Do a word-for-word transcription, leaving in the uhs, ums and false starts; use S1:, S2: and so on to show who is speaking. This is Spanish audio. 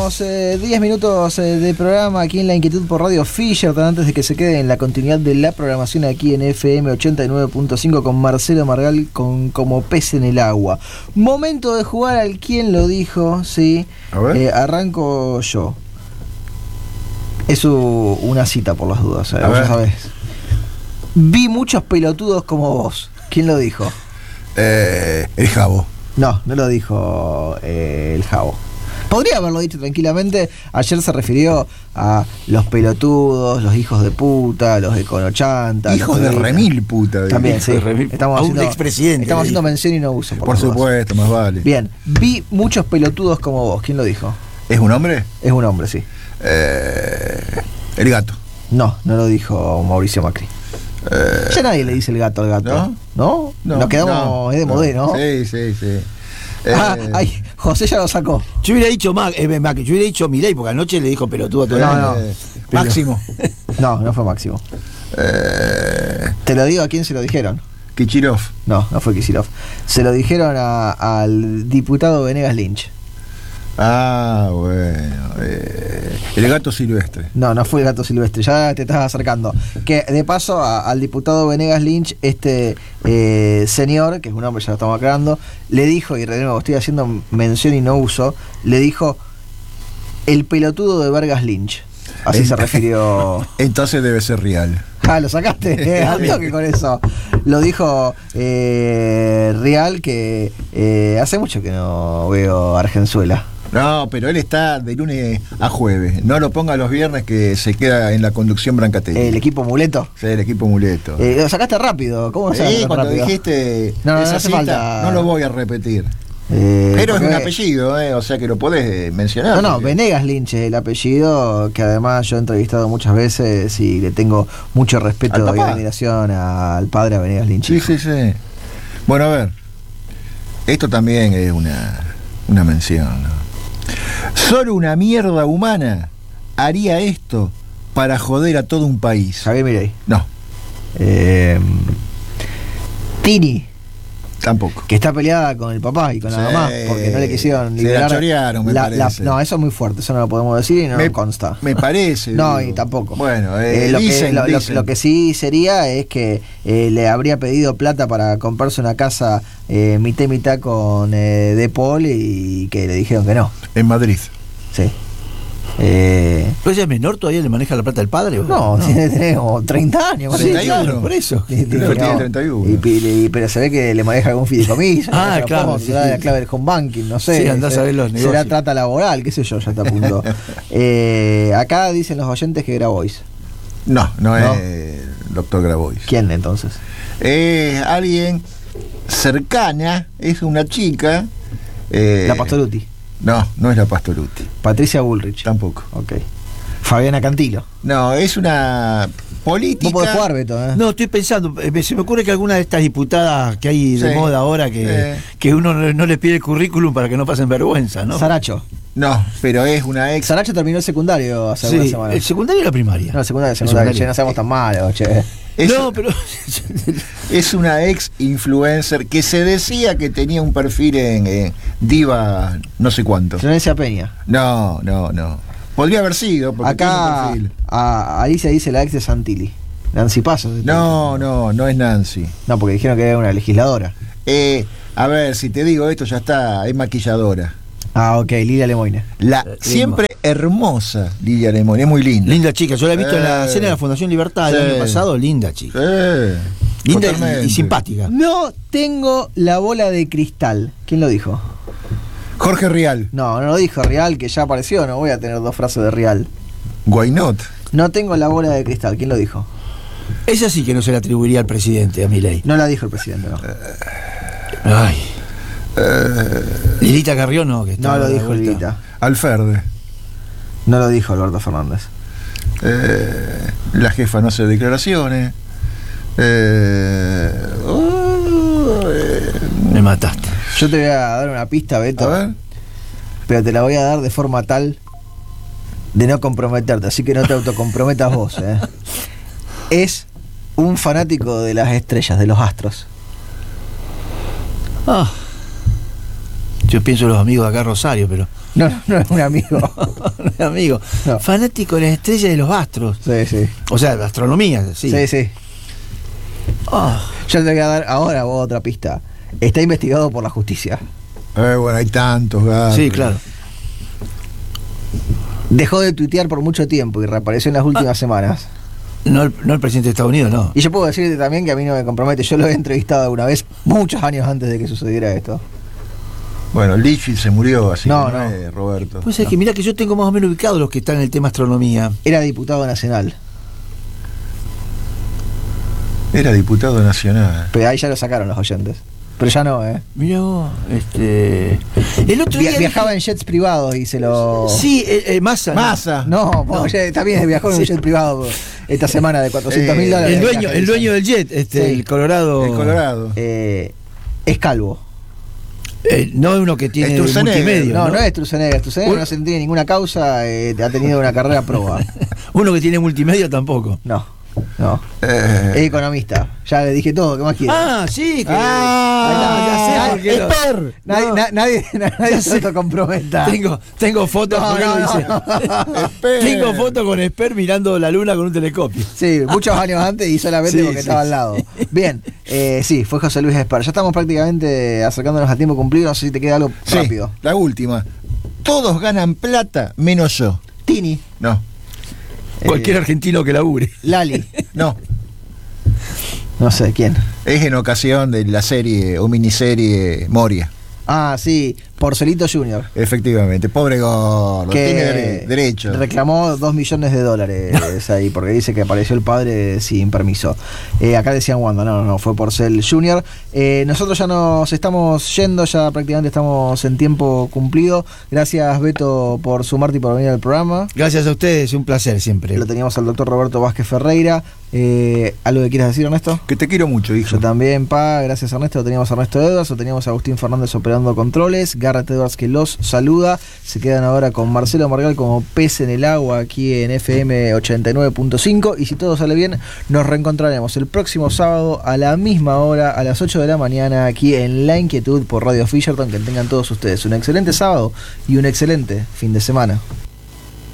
S1: últimos diez eh, minutos eh, de programa aquí en La Inquietud por Radio Fisher, antes de que se quede en la continuidad de la programación aquí en F M ochenta y nueve punto cinco con Marcelo Margal con Como Pez en el Agua. Momento de jugar al ¿Quién lo dijo? Sí.
S2: A ver.
S1: Eh, arranco yo. Es u- una cita por las dudas, ¿sabes?
S2: A
S1: Vos ya
S2: ver.
S1: sabés. Vi muchos pelotudos como vos. ¿Quién lo dijo?
S2: Eh, el Jabo.
S1: No, no lo dijo eh, el Jabo. Podría haberlo dicho tranquilamente. Ayer se refirió a los pelotudos, los hijos de puta, los econochantas.
S2: Hijos de remil puta.
S1: También, sí.
S3: Hijo de remil.
S1: Estamos
S3: A un
S1: haciendo,
S3: expresidente
S1: estamos
S3: le
S1: haciendo
S3: dijo.
S1: mención y no uso. Por,
S2: Por
S1: las dudas.
S2: supuesto, más vale.
S1: Bien, vi muchos pelotudos como vos. ¿Quién lo dijo?
S2: ¿Es un hombre?
S1: Es un hombre, sí.
S2: Eh, el gato.
S1: No, no lo dijo Mauricio Macri.
S2: Eh,
S1: Ya nadie le dice el gato al gato.
S2: ¿No?
S1: ¿No?
S2: no,
S1: Nos quedamos,
S2: no,
S1: es de modé, ¿no?
S2: Sí, sí, sí. Eh,
S1: Ah, ay, José ya lo sacó.
S3: Yo hubiera dicho Mac, eh, Mac, yo hubiera dicho Milei, porque anoche le dijo pelotudo a todo el
S1: No,
S3: mundo.
S1: no.
S2: eh, Máximo.
S1: No, no fue Máximo.
S2: Eh,
S1: Te lo digo a quién se lo dijeron.
S2: Kichirov.
S1: No, no fue Kicillof. Se lo dijeron a- al diputado Venegas Lynch.
S2: Ah, bueno. Eh, el gato silvestre.
S1: No, no fue el gato silvestre, ya te estás acercando. Que de paso a- al diputado Venegas Lynch, este eh, señor, que es un hombre, ya lo estamos aclarando, le dijo, y de nuevo estoy haciendo mención y no uso, le dijo el pelotudo de Vargas Lynch. Así se refirió.
S2: Entonces debe ser real.
S1: Ah, lo sacaste, eh, al toque con eso. Lo dijo eh, Real, que eh, hace mucho que no veo Argenzuela.
S2: No, pero él está de lunes a jueves. No lo ponga los viernes que se queda en la conducción Brancatelli.
S1: El equipo muleto.
S2: Sí, el equipo muleto.
S1: Eh, lo sacaste rápido, ¿cómo lo
S2: Sí,
S1: sacaste
S2: cuando
S1: rápido?
S2: dijiste
S1: No, no, no
S2: esa
S1: hace
S2: cita,
S1: falta.
S2: no lo voy a repetir.
S1: Eh,
S2: Pero es
S1: porque-
S2: un apellido, eh, o sea que lo podés eh, mencionar.
S1: No, no,
S2: porque-
S1: Venegas Lynch es el apellido, que además yo he entrevistado muchas veces y le tengo mucho
S2: ¿Al
S1: respeto y
S2: papá?
S1: admiración al padre de Venegas Lynch.
S2: Sí, sí, sí. Bueno, a ver. Esto también es una, una mención, ¿no? Solo una mierda humana haría esto para joder a todo un país.
S1: Javier Milei.
S2: No,
S1: Eh, Tini,
S2: tampoco.
S1: que está peleada con el papá y con la
S2: Sí,
S1: mamá porque no le quisieron
S2: se
S1: liberar.
S2: la chorearon, me
S1: la- la-
S2: parece.
S1: no, eso es muy fuerte, eso no lo podemos decir y no
S2: me,
S1: nos consta.
S2: me parece.
S1: No,
S2: digo.
S1: y tampoco.
S2: Bueno, eh,
S1: Eh, lo,
S2: dicen,
S1: que, lo, lo-
S2: dicen.
S1: lo que sí sería es que eh, le habría pedido plata para comprarse una casa eh, mitad y mitad con eh, De Paul y que le dijeron que no.
S2: En Madrid.
S1: Sí. Eh,
S3: ¿Pero ella es menor, todavía le maneja la plata del padre? ¿o?
S1: no, tiene, tiene como treinta años.
S3: Sí,
S1: parece.
S3: claro, por eso.
S1: Sí, tiene-
S2: Pero tiene
S1: no.
S2: treinta y uno.
S1: Y pi- y- pero se ve que le maneja algún fideicomiso.
S3: Ah,
S1: no sé,
S3: claro,
S1: cómo,
S3: sí,
S1: será
S3: sí.
S1: la clave del home banking, no sé.
S3: Sí, andás a ver los
S1: Será
S3: negocios.
S1: trata laboral, qué sé yo, ya está a punto. eh, acá dicen los oyentes que Grabois.
S2: No, no,
S1: No.
S2: es el doctor Grabois.
S1: ¿Quién entonces?
S2: Es alguien cercana, es una chica. eh,
S1: La Pastoruti.
S2: No, no es la Pastoruti.
S1: Patricia Bullrich.
S2: Tampoco.
S1: Ok. Fabiana Cantilo.
S2: No, es una política.
S1: Vos podés jugar, Beto, ¿eh?
S3: No, estoy pensando, eh, se me ocurre que alguna de estas diputadas que hay de
S2: Sí.
S3: moda ahora que,
S2: Eh.
S3: que uno no, no les pide el currículum para que no pasen vergüenza, ¿no?
S1: Saracho.
S2: No, pero es una ex.
S1: Saracho terminó el secundario hace
S3: Sí,
S1: algunas semanas.
S3: el secundario y la primaria.
S1: No, el secundario, el
S3: El
S1: secundario.
S3: secundario.
S1: Che, no seamos tan malos, che.
S2: Es,
S3: No, pero
S2: es una ex influencer que se decía que tenía un perfil en, en Diva, no sé cuánto.
S1: Florencia Peña.
S2: No, no, no. Podría haber sido, porque tiene un
S1: Acá
S2: perfil.
S1: a Alicia dice la ex de Santilli. Nancy Paso.
S2: No, no, no es Nancy.
S1: No, porque dijeron que era una legisladora.
S2: Eh, a ver, si te digo esto, ya está, es maquilladora.
S1: Ah, ok, Lilia Lemoine.
S2: La
S3: Eh,
S2: siempre hermosa Lilia Lemón, es muy linda.
S3: linda chica, yo la he visto en la
S2: Eh.
S3: cena de la Fundación Libertad el
S2: Sí.
S3: año pasado, linda chica.
S2: Eh,
S3: Linda y-
S2: totalmente.
S3: y, simpática.
S1: No tengo la bola de cristal. ¿Quién lo dijo?
S2: Jorge Rial,
S1: No, no lo dijo Real, que ya apareció. No voy a tener dos frases de Real.
S2: Why not?
S1: No tengo la bola de cristal. ¿Quién lo dijo?
S3: Esa sí que no se la atribuiría al presidente, a Milei.
S1: No la dijo el presidente, no.
S3: Ay. Lilita Carrión no, que
S1: No
S3: estaba
S1: lo
S3: de
S1: dijo
S3: vuelta.
S1: Lilita.
S2: Alferde.
S1: No lo dijo Alberto Fernández.
S2: Eh, la jefa no hace declaraciones. Eh, uh, eh,
S3: Me mataste.
S1: Yo te voy a dar una pista, Beto.
S2: a ver.
S1: Pero te la voy a dar de forma tal de no comprometerte, así que no te autocomprometas vos, ¿eh? Es un fanático de las estrellas, de los astros.
S3: Ah. Yo pienso en los amigos de acá Rosario, pero
S1: No, no, no es un amigo.
S3: No es amigo.
S1: No.
S3: Fanático de las estrellas y de los astros.
S1: Sí, sí.
S3: O sea, de astronomía, sí.
S1: Sí, sí.
S3: Oh,
S1: Yo te voy a dar ahora vos otra pista. Está investigado por la justicia.
S2: Eh, bueno, hay tantos gatos.
S3: sí, claro.
S1: Dejó de tuitear por mucho tiempo y reapareció en las últimas
S3: Ah.
S1: semanas.
S3: No el, no el presidente de Estados Unidos, no.
S1: Y yo puedo decirte también que a mí no me compromete. Yo lo he entrevistado alguna vez, muchos años antes de que sucediera esto.
S2: Bueno, Litchfield se murió, así
S1: No,
S2: que
S1: no.
S2: es Roberto.
S3: Pues es que mirá que yo tengo más o menos ubicados los que están en el tema astronomía.
S1: Era diputado nacional.
S2: Era diputado nacional.
S1: Pero ahí ya lo sacaron los oyentes. Pero ya no, ¿eh?
S3: Mirá vos, este. El otro
S1: Via-
S3: día.
S1: viajaba
S3: dije-
S1: en jets privados y se lo.
S3: Sí, eh, eh, Massa. ¿no?
S2: Massa.
S1: No, porque también viajó en un
S3: Sí.
S1: jet privado esta semana de cuatrocientos mil
S2: Eh,
S1: dólares.
S3: El
S1: de
S3: dueño,
S1: viaje.
S3: el dueño del jet, este,
S1: Sí.
S3: el Colorado.
S2: El Colorado.
S1: Eh, es calvo.
S3: Eh, no es uno que tiene
S2: Es Sturzenegger.
S3: multimedia.
S1: No,
S3: ¿no?
S1: no, es Sturzenegger. Sturzenegger
S3: Un-
S1: no se tiene ninguna causa, eh, ha tenido una carrera proba.
S3: Uno que tiene multimedia tampoco.
S1: No, no.
S2: Eh,
S1: Es economista. Ya le dije todo, ¿qué más quiere?
S3: Ah, sí, que.
S2: Ah,
S3: ya sé por qué lo-
S2: Esper.
S1: Nadie,
S3: no.
S1: na- nadie, nadie
S3: Ya
S1: se
S3: sé.
S1: autocomprometa.
S3: Tengo, tengo fotos,
S1: No,
S3: ¿por qué
S1: no,
S3: lo
S1: no,
S3: dice?
S1: no.
S2: Esper.
S3: Tengo fotos con Esper mirando la luna con un telescopio.
S1: Sí, muchos años antes y solamente
S3: Sí,
S1: porque
S3: sí,
S1: estaba
S3: sí.
S1: al lado. Bien, eh, sí, fue José Luis Esper. Ya estamos prácticamente acercándonos al tiempo cumplido. No sé si te queda algo
S2: Sí,
S1: rápido.
S2: la última. Todos ganan plata menos yo.
S1: Tini,
S2: No,
S3: Cualquier
S1: eh,
S3: argentino que labure.
S1: Lali,
S2: no.
S1: no sé quién.
S2: Es en ocasión de la serie o miniserie Moria.
S1: Ah, sí, Porcelito Junior
S2: Efectivamente, pobre gordo,
S1: que
S2: tiene dere- derecho.
S1: reclamó dos millones de dólares ahí porque dice que apareció el padre sin permiso. Eh, acá decían Wanda, no, no, no, fue Porcel Junior. Eh, nosotros ya nos estamos yendo, ya prácticamente estamos en tiempo cumplido. Gracias, Beto, por sumarte y por venir al programa.
S3: Gracias a ustedes, un placer siempre.
S1: Lo teníamos al doctor Roberto Vázquez Ferreira. Eh, ¿Algo que quieras decir, Ernesto?
S2: Que te quiero mucho, hijo.
S1: Yo también, pa, gracias Ernesto. Lo teníamos a Ernesto Edwards, lo teníamos a Agustín Fernández operando controles, Garrett Edwards que los saluda. Se quedan ahora con Marcelo Margal como pez en el agua aquí en F M ochenta y nueve punto cinco. Y si todo sale bien, nos reencontraremos el próximo sábado a la misma hora, a las ocho de la mañana, aquí en La Inquietud por Radio Fisherton. Que tengan todos ustedes un excelente sábado y un excelente fin de semana.